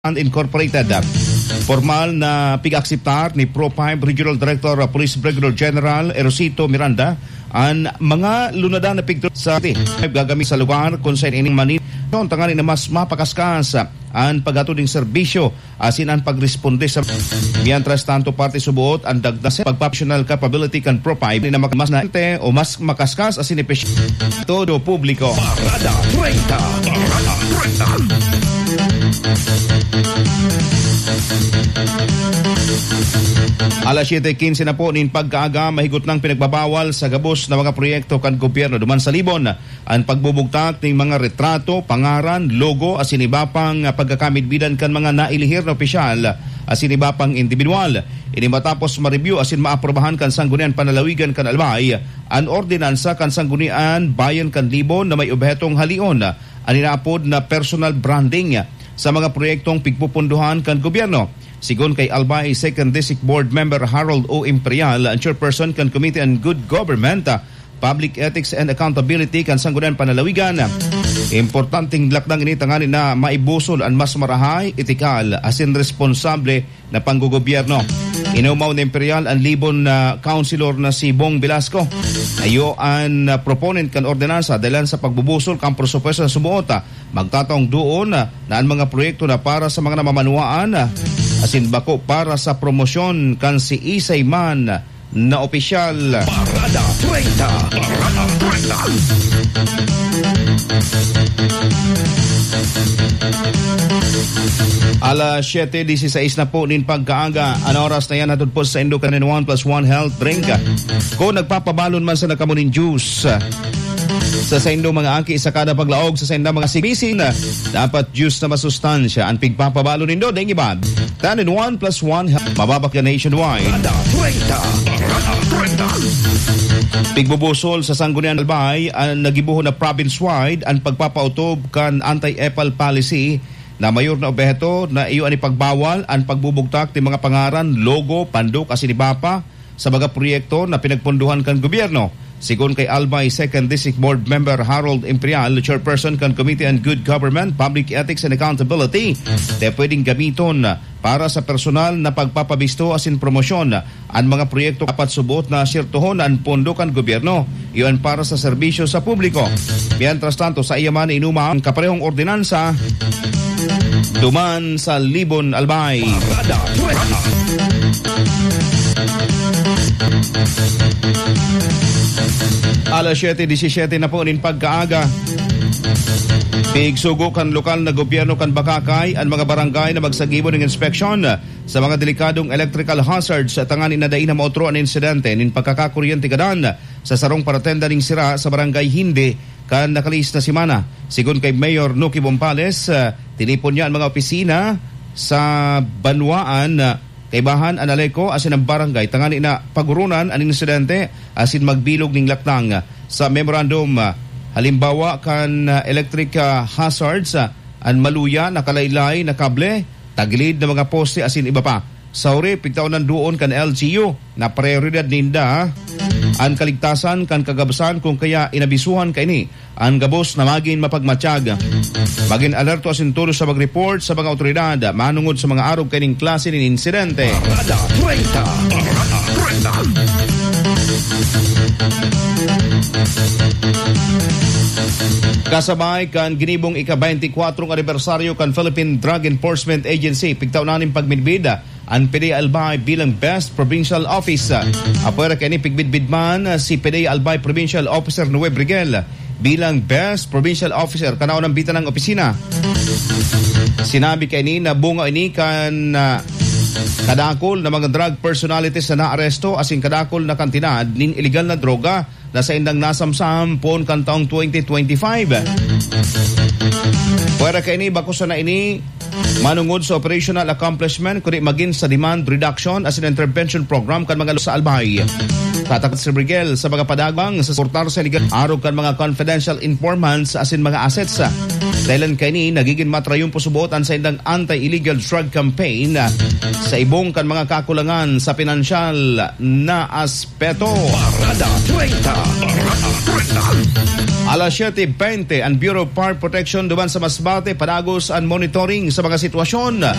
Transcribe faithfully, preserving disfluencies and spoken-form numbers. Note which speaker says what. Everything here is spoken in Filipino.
Speaker 1: Incorporated. Formal na pig-akseptar ni Pro five Regional Director Police Brigadier General Erosito Miranda ang mga lunadan na pigto sa gagamit sa lugar kung saan ining Manila tanganin na mas mapakaskas ang paghatod ng serbisyo asin ang pagresponde sa mientras tanto parte subuot ang dagdag pagpapasyonal capability kan Pro five na mas na o mas makaskas asin ipesyo todo publiko.
Speaker 2: Parada treinta, Parada treinta.
Speaker 1: Alas siyete quince na po nin pagkaaga mahigot ng pinagbabawal sa gabos na mga proyekto kan gobyerno duman sa Libon ang pagbubugtak ng mga retrato, pangaran, logo asin iba pang pagkakamidbidan kan mga nailihir na opisyal asin iba pang individual. Ini matapos ma-review asin maaprobahan kan sanggunian panalawigan kan Albay ang ordinansa kan sanggunian bayan kan Libon na may objetong halion ang inaapod na personal branding sa mga proyektong pigpupunduhan kan gobyerno. Sigon kay Albay second District Board Member Harold O. Imperial, ang chairperson kan Committee on Good Government, Public Ethics and Accountability kan sanggunian panalawigan. Importanteng lakdang ini tangani na maibusol ang mas marahay, etikal, asin responsable na panggogobyerno. Inumaw ni Imperial ang Libon na uh, councilor na si Bong Velasco. Ayo ang uh, proponent kan ordinansa dahil sa pagbubusol kan presupuesto sa sumuota. Magtatong doon uh, na ang mga proyekto na para sa mga namamanuaan uh, asin bako para sa promosyon kan si Isay Man uh, na opisyal.
Speaker 2: Parada treinta, Parada treinta.
Speaker 1: Alas siyete dieciséis na po nin pagkaaga. Ang oras na yan hatod po sa Indocanin one plus one Health Drink. Kung nagpapabalon man sa nakamunin juice sa saindo mga aki sa kada paglaog sa saindo mga sibisin dapat juice na masustansya ang pigpapabalon nindo dahil iba tanin one plus one mababak ka nationwide.
Speaker 2: Parada treinta, Parada treinta.
Speaker 1: Pigbubusol sa sanggunian Albay ang nagibuho na province-wide ang pagpapautob kan anti-epal policy na mayor na objeto na iyo ani pagbawal ang pagbubugtak ng mga pangaran, logo, pandok asin iba pa sa mga proyekto na pinagpunduhan kan gobyerno. Sigon kay Albay second District Board Member Harold Imperial, chairperson kan Committee on Good Government, Public Ethics and Accountability, na pwedeng gamiton para sa personal na pagpapabisto asin promosyon ang mga proyekto dapat subot na sirtuhon ang pondo kan gobyerno. Iyon para sa serbisyo sa publiko. Mientras tanto sa iyaman inuma ang kaparehong ordinansa duman sa Libon, Albay.
Speaker 2: Parada treinta.
Speaker 1: Alas siyete diecisiete na po nin pagkaaga. Pigsugo kan lokal na gobyerno kan Bakakay ang mga barangay na magsagibo ng inspeksyon sa mga delikadong electrical hazards at tangan inadain na maotro ang insidente nin pagkakakuryente kadan sa sarong paratenda ning sira sa barangay Hindi kan nakalis na simana. Sigon kay Mayor Nuki Bompales, uh, tinipon niya ang mga opisina sa Banwaan uh, kay bahan analeko asin ang barangay tangani na pagurunan ang insidente asin magbilog ning laktang sa memorandum. Halimbawa kan uh, electric uh, hazards uh, ang maluya nakalaylay na kable, tagilid na mga poste asin iba pa. Sauri pigtaunan doon kan L G U na prioridad ninda ang kaligtasan kan kagabasan kung kaya inabisuhan kay ni ang gabos na maging mapagmatsyag. Maging alerto asin tulos sa mag-report sa mga otoridad manungod sa mga arog kaning klase nin insidente.
Speaker 2: Parada treinta, Parada treinta.
Speaker 1: Kasabay kan ginibong ika-twenty-four anibersaryo kan Philippine Drug Enforcement Agency pigtaunaning pagmidbid ang P D A Albay bilang Best Provincial Office. Apwera kani pigbidbid man si P D A Albay Provincial Officer Noe Brigel bilang Best Provincial Officer kanaon ng bitan ng opisina. Sinabi kay ni na bunga ini kan uh, kadakol na mga drug personalities na naaresto asin kadakol na kantinad nin illegal na droga na sa indang nasamsam pon kan taong twenty twenty-five. Pwera kay ni bako sa na ini manungod sa operational accomplishment kundi maging sa demand reduction as an intervention program kan mga sa Albay. Tatakot si Brigel sa mga padagang sa suportar sa ligan arog kan mga confidential informants asin mga assets. Dahilan kay ni nagiging matrayong pusubuotan sa indang anti-illegal drug campaign sa ibong kan mga kakulangan sa pinansyal na aspeto.
Speaker 2: Parada treinta, Parada treinta.
Speaker 1: Alas siyete twenty ang Bureau of Fire Protection duman sa Masbate padagos ang monitoring sa mga sitwasyon